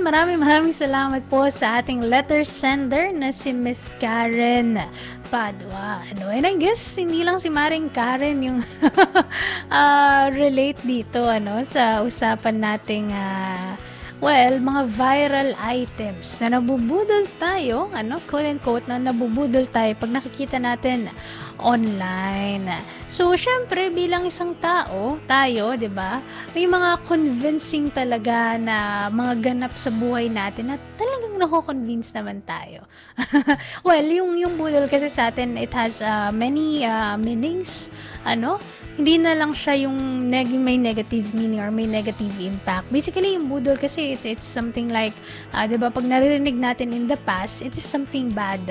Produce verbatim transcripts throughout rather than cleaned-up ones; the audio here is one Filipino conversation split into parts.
maraming maraming salamat po sa ating letter sender na si Miss Karen Padua. Ano, and I guess hindi lang si Maring Karen yung uh, relate dito ano sa usapan nating uh, well, mga viral items na nabubudol tayo, ano, quote and quote na nabubudol tayo pag nakikita natin online. So, syempre, bilang isang tao, tayo, 'di ba? May mga convincing talaga na mga ganap sa buhay natin na talagang nako-convince naman tayo. Well, yung yung budol kasi sa atin, it has uh, many uh, meanings, ano? Hindi na lang siya yung neg- may negative meaning or may negative impact. Basically, yung budol kasi it's it's something like, uh, 'di ba, pag naririnig natin in the past, it is something bad.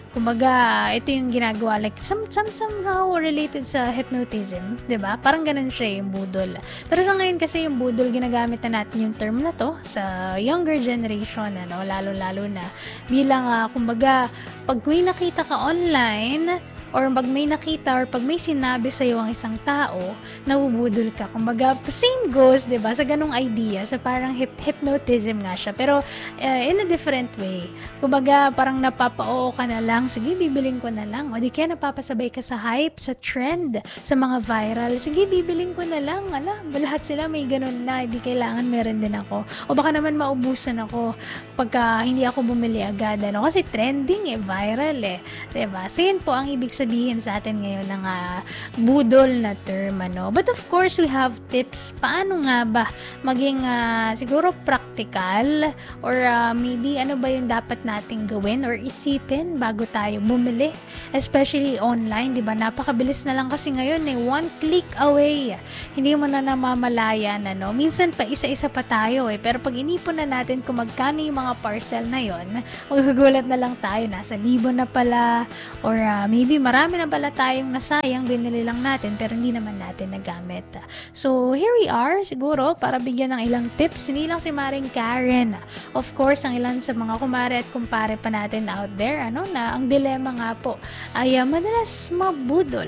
Kumaga, ito yung ginagawa like some, some somehow related sa hypnotism, 'di ba? Parang ganun siya yung budol. Pero sa ngayon kasi yung budol ginagamit na natin yung term na to sa younger generation, ano, lalo-lalo na bilang uh, kumbaga pag may nakita ka online or pag may nakita or pag may sinabi sa iyo ang isang tao, nabubudol ka. Kumbaga, same goes, 'di ba? Sa ganung idea, sa parang hip- hypnotism nga siya, pero uh, in a different way. Kumbaga, parang napapa-oo ka na lang, sige, bibiling ko na lang. O di kaya napapasabay ka sa hype, sa trend, sa mga viral, sige, bibiling ko na lang. Ala, lahat sila may ganun na, hindi kailangan meron din ako. O baka naman maubusan ako pagka hindi ako bumili agad, ano? Kasi trending eh, viral eh. 'Di ba? So yun po ang ibig sabihin sabihin sa atin ngayon ng uh, budol na term, ano. But of course, we have tips. Paano nga ba maging uh, siguro practical or uh, maybe ano ba yung dapat nating gawin or isipin bago tayo bumili? Especially online, di ba? Napakabilis na lang kasi ngayon eh. One click away. Hindi mo na namamalayan, ano. Minsan pa isa-isa pa tayo eh. Pero pag inipon na natin kung magkano yung mga parcel na yon, magugulat na lang tayo. Nasa libo na pala or uh, maybe marami na pala tayong nasayang, binili lang natin pero hindi naman natin nagamit. So, here we are, siguro, para bigyan ng ilang tips, hindi lang si Maring Karen. Of course, ang ilan sa mga kumare at kumpare pa natin out there, ano, na ang dilema nga po ay uh, madalas mabudol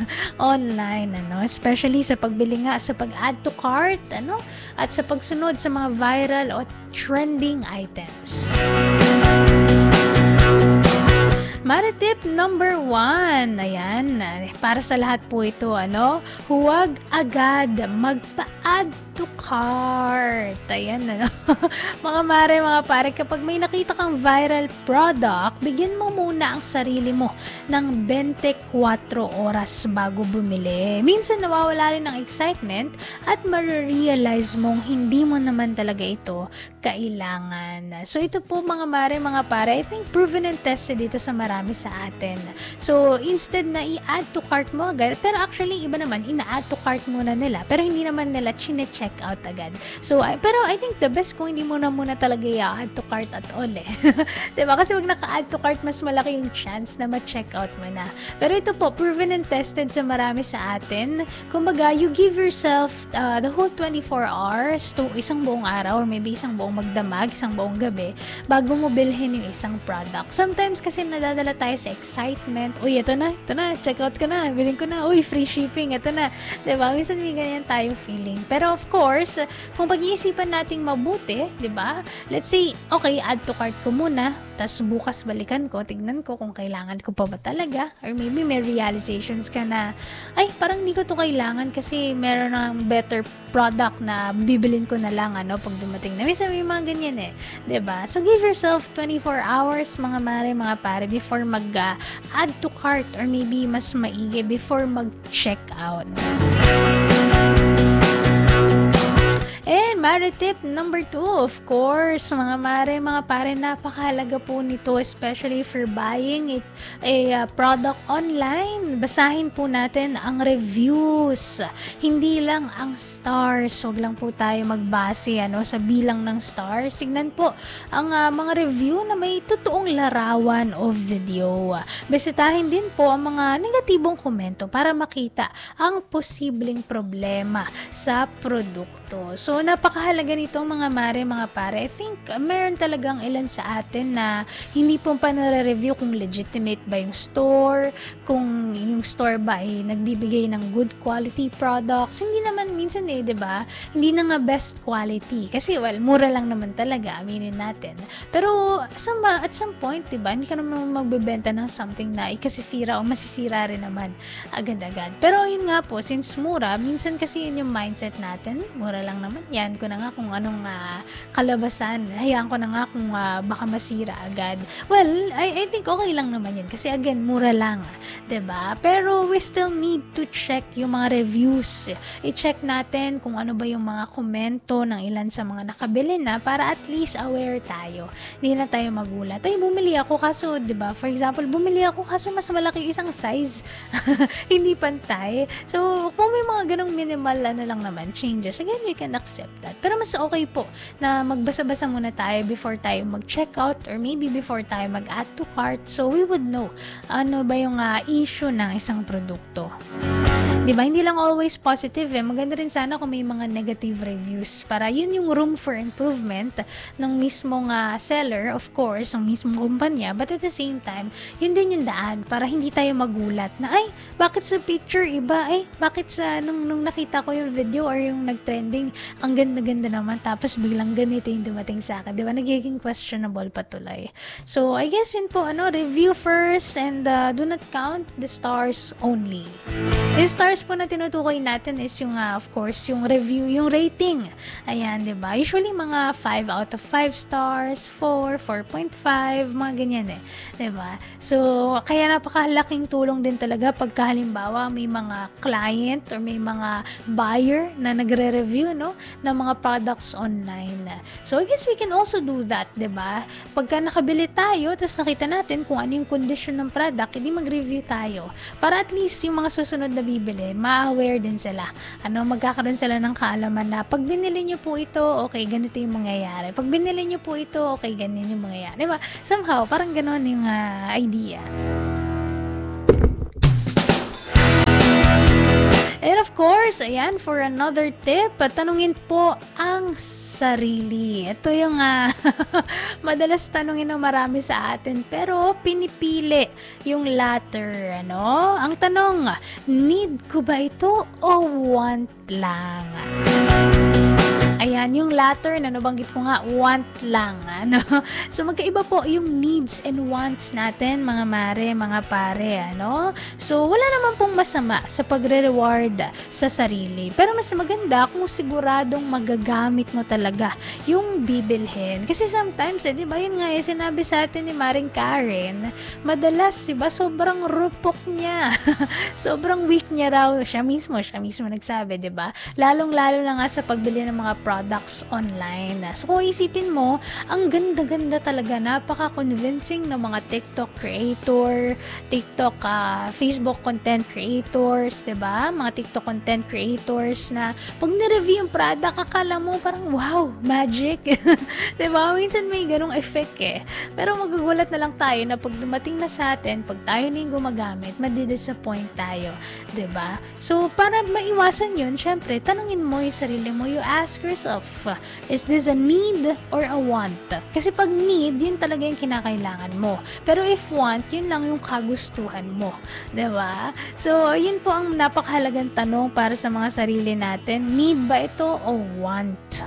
online, ano, especially sa pagbili nga, sa pag-add to cart, ano, at sa pagsunod sa mga viral o trending items. Maritip number one, ayan, para sa lahat po ito, ano, huwag agad magpa-add to cart. Ayan, ano, mga mare, mga pare, kapag may nakita kang viral product, bigyan mo muna ang sarili mo ng twenty-four oras bago bumili. Minsan nawawala rin ng excitement at marirealize mong hindi mo naman talaga ito kailangan. So, ito po mga mare, mga pare, I think proven and tested dito sa marami sa atin. So, instead na i-add to cart mo agad, pero actually, iba naman, ina-add to cart muna nila, pero hindi naman nila chine-check out agad. So, I, pero I think the best kung hindi mo na muna talaga i-add to cart at all eh. Diba? Kasi wag naka-add to cart, mas malaki yung chance na ma-check out mo na. Pero ito po, proven and tested sa marami sa atin. Kumbaga, you give yourself uh, the whole twenty-four hours to isang buong araw or maybe isang buong magdamag, isang buong gabi, bago mo bilhin yung isang product. Sometimes kasi nadadala tayo sa excitement. Uy, ito na, ito na, check out ko na, bilhin ko na, uy, free shipping, ito na. Diba? Minsan may ganyan tayong feeling. Pero of course, kung pag-iisipan nating mabuti, diba? Let's say, okay, add to cart ko muna, tapos bukas balikan ko, tignan ko kung kailangan ko pa ba talaga, or maybe may realizations ka na, ay, parang hindi ko to kailangan kasi meron ng better product na bibilin ko na lang, ano, pag dumating na. Minsan may mga ganyan eh. Diba? So, give yourself twenty-four hours, mga mare, mga pare, before mag uh, add to cart or maybe mas maigi before mag-check out. And Maritip number two, of course, mga mare, mga pare, napakahalaga po nito, especially for buying a, a uh, product online. Basahin po natin ang reviews, hindi lang ang stars. Huwag lang po tayo magbase, ano, sa bilang ng stars. Tignan po ang uh, mga review na may totoong larawan o video. Bisitahin din po ang mga negatibong komento para makita ang posibleng problema sa produkto. So, napakahalaga nito mga mare, mga pare. I think uh, meron talagang ilan sa atin na hindi po pa nare-review kung legitimate ba yung store, kung yung store ba ay nagbibigay ng good quality products. Hindi naman naman minsan eh, 'di ba? Hindi na nga best quality kasi well, mura lang naman talaga, aminin natin. Pero some, at some point, 'di ba? Hindi ka naman magbebenta ng something na ikasisira o masisira rin naman agad-agad. Pero yun nga po, since mura, minsan kasi yun yung mindset natin, mura lang naman yan, ko na nga kung anong uh, kalabasan, hayaan ko na nga kung uh, baka masira agad. Well, I, I think okay lang naman yun kasi again, mura lang, 'di ba? Pero we still need to check yung mga reviews. I-check natin kung ano ba yung mga komento ng ilan sa mga nakabili na para at least aware tayo. Hindi na tayo magulat. Ay, bumili ako kaso, 'di ba? For example, bumili ako kaso mas malaki isang size. Hindi pantay. So, kung may mga ganong minimal ano lang naman changes, again, we can accept that. Pero mas okay po na magbasa-basa muna tayo before tayo mag-checkout or maybe before tayo mag-add to cart so we would know ano ba yung uh, issue ng isang produkto. Diba? Hindi lang always positive eh. Maganda rin sana kung may mga negative reviews para yun yung room for improvement ng mismong uh, seller, of course, ng mismong kumpanya, but at the same time, yun din yung daan para hindi tayo magulat na, ay, bakit sa picture iba? Ay, bakit sa nung, nung nakita ko yung video or yung nag-trending, ang ganda-ganda naman, tapos biglang ganito yung dumating sa akin. Diba? Nagiging questionable patuloy. So, I guess yun po, ano, review first and uh, do not count the stars only. The stars po na tinutukoy natin is yung, uh, of course, yung review, yung rating. Ayan, di ba? Usually, mga five out of five stars, four, four point five, mga ganyan eh. Di ba? So, kaya napakalaking tulong din talaga pagka halimbawa may mga client or may mga buyer na nagre-review, no, ng mga products online. So, I guess we can also do that, di ba? Pagka nakabili tayo, tapos nakita natin kung ano yung condition ng product, hindi mag-review tayo. Para at least yung mga susunod na bibili, ma-aware din sila. Ano, magkakaroon sila ng kaalaman na pag binili nyo po ito, okay, ganito yung mangyayari. Pag binili nyo po ito, okay, ganyan yung mangyayari. Diba? Somehow, parang gano'n yung uh, idea. And of course, ayan, for another tip, tanungin po ang sarili. Ito yung uh, madalas tanungin ng marami sa atin, pero pinipili yung latter. Ano? Ang tanong, need ko ba ito o want lang? Ayan, yung latter na nabanggit ko nga, want lang. Ano? So, magkaiba po yung needs and wants natin, mga mare, mga pare. Ano? So, wala naman pong masama sa pagre-reward sa sarili. Pero mas maganda kung siguradong magagamit mo talaga yung bibilhin. Kasi sometimes, eh, di ba, yun nga, eh, sinabi sa atin ni Maring Karen, madalas, di ba, sobrang rupok niya. Sobrang weak niya raw. Siya mismo, siya mismo nagsabi, di ba? Lalong-lalo na nga sa pagbili ng mga products online. So, kung isipin mo, ang ganda-ganda talaga, napaka-convincing ng mga TikTok creator, TikTok, uh, Facebook content creators, diba? Mga TikTok content creators na pag nireview yung product, akala mo parang, wow, magic. Diba? Minsan may ganong effect eh. Pero magugulat na lang tayo na pag dumating na sa atin, pag tayo na yung gumagamit, madidisappoint tayo. Diba? So, para maiwasan yun, syempre, tanungin mo yung sarili mo, you ask yourself, is this a need or a want? Kasi pag need, yun talaga yung kinakailangan mo. Pero if want, yun lang yung kagustuhan mo. Diba? So, yun po ang napakahalagang tanong para sa mga sarili natin. Need ba ito o want?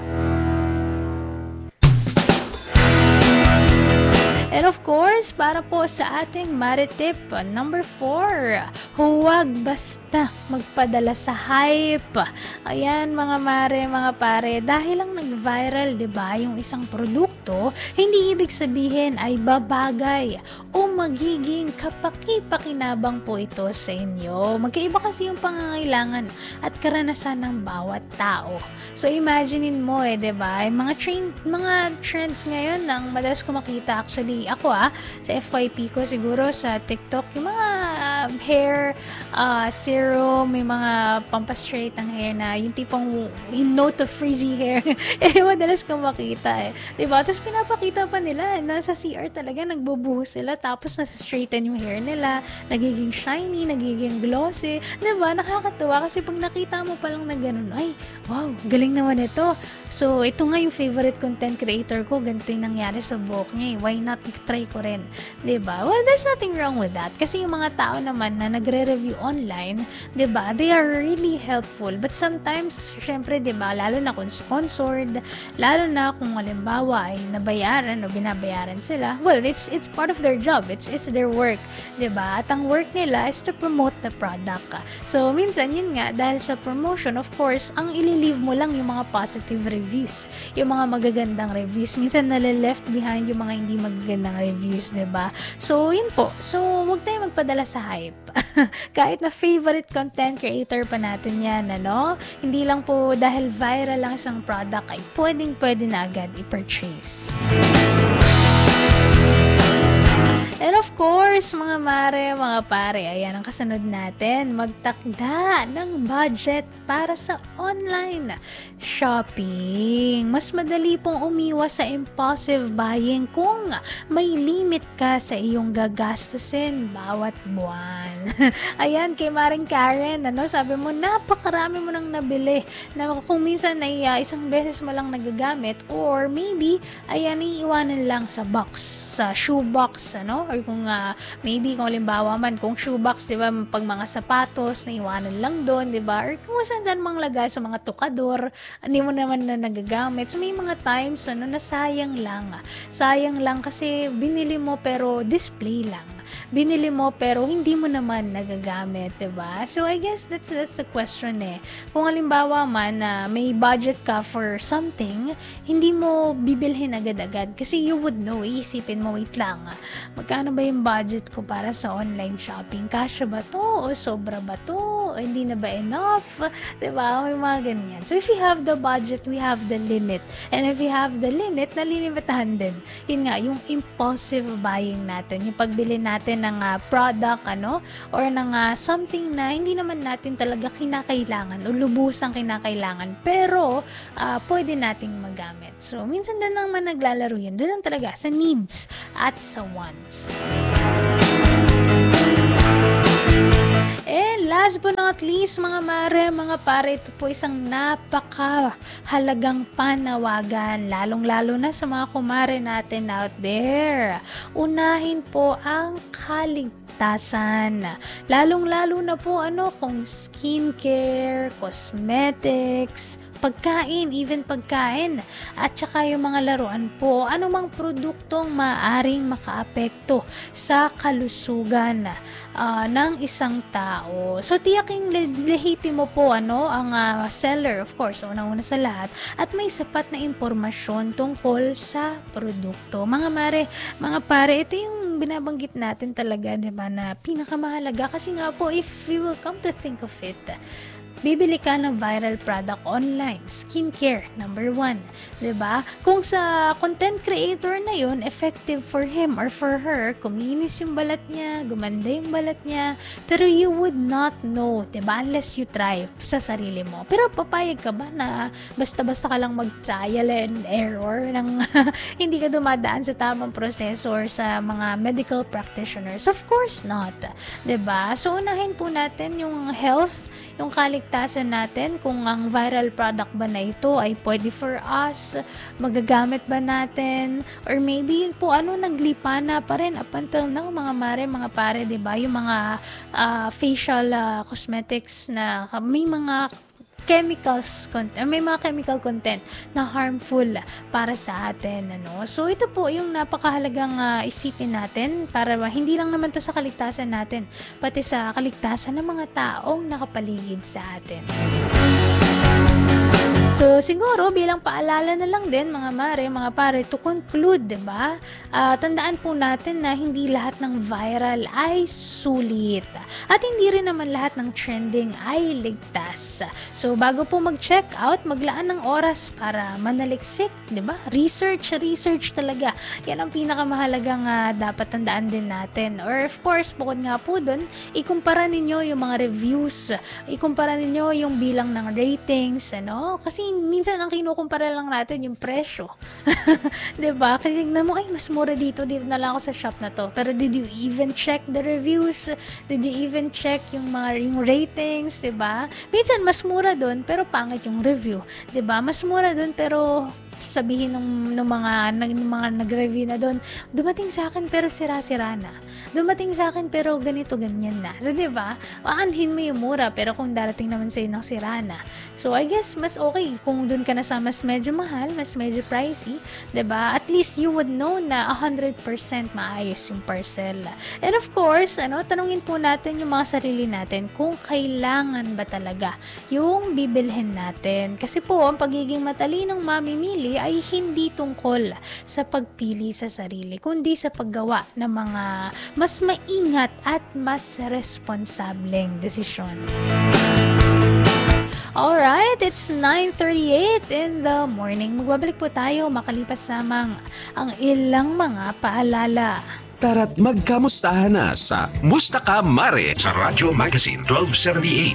And of course, para po sa ating maritip, number four, huwag basta magpadala sa hype. Ayan, mga mare, mga pare, dahil lang nag-viral, diba, yung isang produkto, hindi ibig sabihin ay babagay o magiging kapaki-pakinabang po ito sa inyo. Magkaiba kasi yung pangangailangan at karanasan ng bawat tao. So, imaginein mo eh, diba, yung mga, train, mga trends ngayon ng madalas ko makita actually, ako ah, sa F Y P ko siguro sa TikTok, yung mga uh, hair uh, serum, may mga pampastraight ng hair na yung tipong note of frizzy hair. Eh, madalas ko makita eh. Diba? Tapos pinapakita pa nila, nasa C R talaga, nagbubuhos sila, tapos nasa straighten yung hair nila, nagiging shiny, nagiging glossy. Diba? Nakakatuwa kasi pag nakita mo pa lang na ganun, ay, wow, galing naman ito. So, ito nga yung favorite content creator ko, ganito yung nangyari sa buhok niya eh. Why not try ko rin? Diba? Well, there's nothing wrong with that. Kasi yung mga tao na naman na nagre-review online, 'di ba? They are really helpful. But sometimes, syempre, 'di ba, lalo na kung sponsored, lalo na kung halimbawa ay nabayaran o binabayaran sila, well, it's it's part of their job. It's it's their work, 'di ba? At ang work nila is to promote the product. So, minsan yun nga, dahil sa promotion, of course, ang ili-leave mo lang yung mga positive reviews, yung mga magagandang reviews. Minsan nale-left behind yung mga hindi magagandang reviews, 'di ba? So, yun po. So, huwag tayo magpadala sa hype. Kahit na favorite content creator pa natin yan, ano? Hindi lang po dahil viral lang isang product ay pwedeng-pwede na agad i-purchase. And of course, mga mare, mga pare, ayan ang kasunod natin, magtakda ng budget para sa online shopping. Mas madali pong umiwas sa impulsive buying kung may limit ka sa iyong gagastusin bawat buwan. Ayan, kay Maring Karen, ano, sabi mo, napakarami mo nang nabili na kung minsan ay uh, isang beses mo lang nagagamit or maybe, ayan, iiwanan lang sa box, sa shoebox, ano, or kung uh, maybe kung halimbawa man kung shoebox, 'di ba, pag mga sapatos naiwanan lang doon, 'di ba, or kung saan-saan mang lagay sa mga tukador, hindi mo naman na nagagamit. So may mga times ano na sayang lang. Sayang lang kasi binili mo pero display lang. Binili mo pero hindi mo naman nagagamit, 'di ba? So I guess that's that's the question eh. Kung halimbawa man na uh, may budget ka for something, hindi mo bibilhin agad-agad kasi you would know, iisipin mo, wait lang. Magkano ba yung budget ko para sa online shopping? Kasya ba 'to o sobra ba 'to? O hindi na ba enough? 'Di ba? May mga ganyan. So if you have the budget, we have the limit. And if you have the limit, nalilimitahan din. Yun nga, yung impulsive buying natin, yung pagbili natin ng uh, product ano or ng uh, something na hindi naman natin talaga kinakailangan o lubusang kinakailangan pero uh, pwede nating magamit. So minsan din naman naglalaro yan, doon lang talaga sa needs at sa wants. And last but not least, mga mare, mga pare, ito po isang napakahalagang panawagan, lalong-lalo na sa mga kumare natin out there. Unahin po ang kaligtasan. Lalong-lalo na po ano, kung skincare, cosmetics, pagkain, even pagkain, at saka yung mga laruan po, anumang produktong maaring makaapekto sa kalusugan uh, ng isang tao. So, tiyaking lehitimo po ano, ang uh, seller, of course, unang-una sa lahat, at may sapat na impormasyon tungkol sa produkto. Mga mare, mga pare, ito yung binabanggit natin talaga, diba, na pinakamahalaga kasi nga po, if you will come to think of it, bibili ka ng viral product online, skincare, number one. Diba? Kung sa content creator na yun, effective for him or for her, kuminis yung balat niya, gumanda yung balat niya, pero you would not know, diba? Unless you try sa sarili mo. Pero papayag ka ba na basta-basta ka lang mag-trial and error ng hindi ka dumadaan sa tamang proseso or sa mga medical practitioners? Of course not. Diba? So, unahin po natin yung health, yung kaligtasan natin, kung ang viral product ba na ito ay pwede for us, magagamit ba natin, or maybe po ano, naglipa na pa rin up until now, mga mare, mga pare, diba, yung mga uh, facial uh, cosmetics na may mga chemicals content, may mga chemical content na harmful para sa atin, ano. So ito po yung napakahalagang uh, isipin natin para hindi lang naman to sa kaligtasan natin, pati sa kaligtasan ng mga taong nakapaligid sa atin. So, siguro, bilang paalala na lang din, mga mare, mga pare, to conclude, diba? Uh, tandaan po natin na hindi lahat ng viral ay sulit. At hindi rin naman lahat ng trending ay ligtas. So, bago po mag-check out, maglaan ng oras para manaliksik, diba? Research, research talaga. Yan ang pinakamahalagang uh, dapat tandaan din natin. Or, of course, bukod nga po dun, ikumpara ninyo yung mga reviews, ikumpara ninyo yung bilang ng ratings, ano? Kasi minsan ang kinukumpara lang natin yung presyo. 'Di ba? Kasi tingnan mo, ay mas mura dito, dito na lang ako sa shop na to. Pero did you even check the reviews? Did you even check yung mga yung ratings, 'di ba? Minsan mas mura doon pero pangit yung review, 'di ba? Mas mura doon pero sabihin ng, ng mga, ng, ng mga nag-review na doon, dumating sa akin pero sira-sira na. Dumating sa akin pero ganito, ganyan na. So, di ba? Aanhin mo yung mura pero kung darating naman sa'yo ng sira na. So, I guess, mas okay kung doon ka na sa mas medyo mahal, mas medyo pricey, di ba? At least you would know na one hundred percent maayos yung parcel. And of course, ano, tanungin po natin yung mga sarili natin kung kailangan ba talaga yung bibilhin natin. Kasi po, ang pagiging matalinong mamimili ay hindi tungkol sa pagpili sa sarili, kundi sa paggawa ng mga mas maingat at mas responsableng desisyon. Alright, it's nine thirty-eight in the morning. Magbabalik po tayo makalipas lamang ang ilang mga paalala. Tara't magkamustahan na sa Musta Ka Mare sa Radyo Magazine twelve seventy-eight.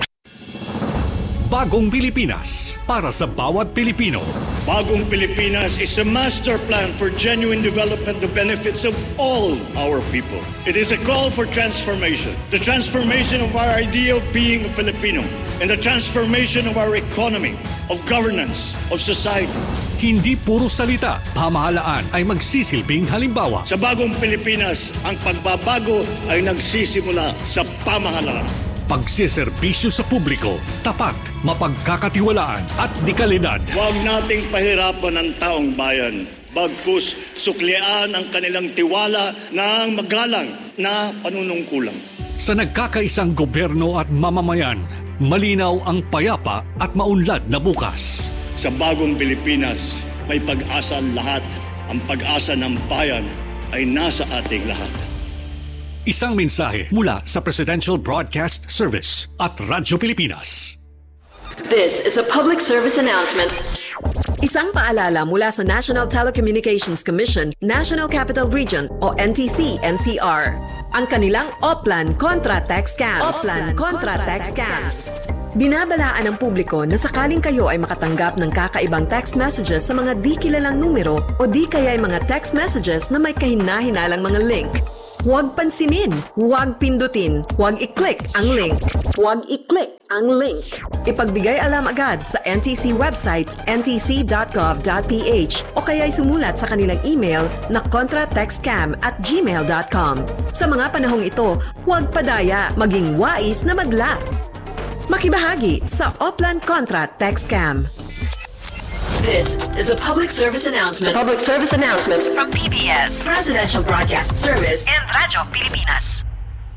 Bagong Pilipinas para sa bawat Pilipino. Bagong Pilipinas is a master plan for genuine development the benefits of all our people. It is a call for transformation. The transformation of our idea of being a Filipino and the transformation of our economy, of governance, of society. Hindi puro salita, pamahalaan ay magsisilbing halimbawa. Sa Bagong Pilipinas, ang pagbabago ay nagsisimula sa pamahalaan. Pagsiservisyo sa publiko, tapat, mapagkakatiwalaan at dekalidad. Huwag nating pahirapan ang taong bayan. Bagkus suklian ang kanilang tiwala ng magalang na panunungkulan. Sa nagkakaisang gobyerno at mamamayan, malinaw ang payapa at maunlad na bukas. Sa Bagong Pilipinas, may pag-asa ang lahat. Ang pag-asa ng bayan ay nasa ating lahat. Isang mensahe mula sa Presidential Broadcast Service at Radyo Pilipinas. This is a public service announcement. Isang paalala mula sa National Telecommunications Commission, National Capital Region o N T C N C R. Ang kanilang Oplan Contra Tax Scams. Oplan Contra Tax Scams. Binabalaan ng publiko na sakaling kayo ay makatanggap ng kakaibang text messages sa mga di kilalang numero o di kaya ay mga text messages na may kahina-hinalang mga link. Huwag pansinin, huwag pindutin, huwag i-click ang link. Huwag i-click ang link. Ipagbigay alam agad sa N T C website n t c dot gov dot p h o kaya'y sumulat sa kanilang email na contratextcam at gmail dot com. Sa mga panahong ito, huwag padaya, maging wais na magla. Makibahagi sa Oplan Contra Text Scam. This is a public service announcement. Public service announcement From P B S, Presidential Broadcast Service and Radyo Pilipinas.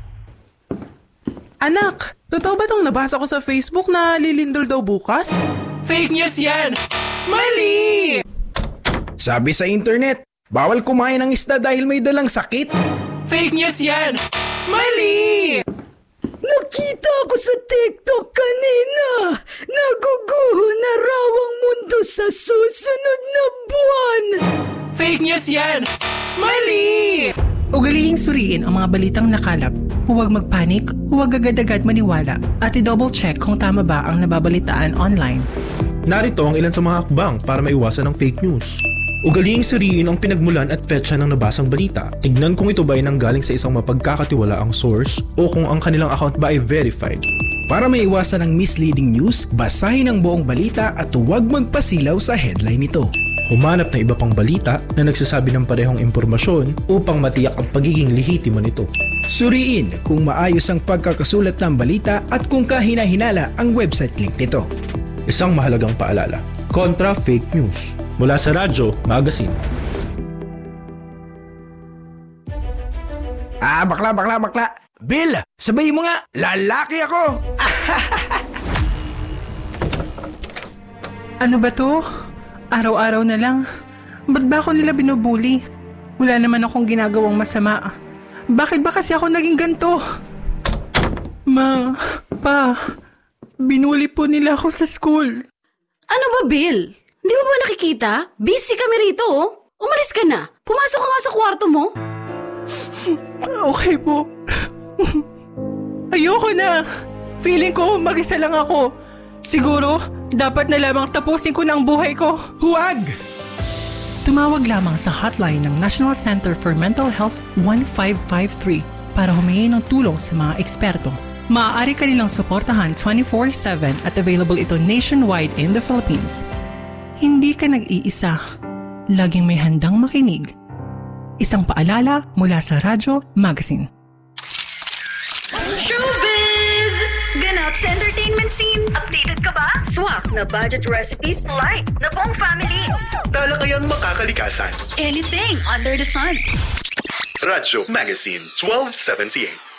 Anak, totoo ba itong nabasa ko sa Facebook na lilindol daw bukas? Fake news yan! Mali! Sabi sa internet, bawal kumain ng isda dahil may dalang sakit. Fake news yan! Mali! Nakita ko sa TikTok kanina. Naguguho na raw ang mundo sa susunod na buwan. Fake news yan! Mali! Ugalihing suriin ang mga balitang nakalap. Huwag magpanik, huwag agad-agad maniwala at i-double check kung tama ba ang nababalitaan online. Narito ang ilan sa mga hakbang para maiwasan ang fake news. Ugalihing suriin ang pinagmulan at petsa ng nabasang balita. Tignan kung ito ba ay nanggaling sa isang mapagkakatiwalaang source o kung ang kanilang account ba ay verified. Para maiwasan ang misleading news, basahin ang buong balita at huwag magpasilaw sa headline nito. Humanap ng iba pang balita na nagsasabi ng parehong impormasyon upang matiyak ang pagiging lehitimo nito. Suriin kung maayos ang pagkakasulat ng balita at kung kahina-hinala ang website link nito. Isang mahalagang paalala, kontra fake news. Mula sa Radyo Magazine. Ah, bakla, bakla, bakla. Bill, sabayin mo nga, lalaki ako. Ano ba to? Araw-araw na lang. Ba't ba ako nila binubuli? Wala naman akong ginagawang masama. Bakit ba kasi ako naging ganito? Ma, pa, binuli po nila ako sa school. Ano ba, Bill? Di mo ba nakikita? Busy kami rito, oh. Umalis ka na. Pumasok ka nga sa kwarto mo. Okay po. Ayoko na. Feeling ko mag-isa lang ako. Siguro, dapat na lamang tapusin ko na ang buhay ko. Huwag! Tumawag lamang sa hotline ng National Center for Mental Health one five five three para humingi ng tulong sa mga eksperto. Maaari ka nilang suportahan twenty-four seven at available ito nationwide in the Philippines. Hindi ka nag-iisa. laging may handang makinig. Isang paalala mula sa Radyo Magazine. Showbiz! Ganap sa entertainment scene. Updated ka ba? Swak na budget recipes. Light na buong family. Talakayang makakalikasan. Anything under the sun. Radyo Magazine twelve seventy-eight.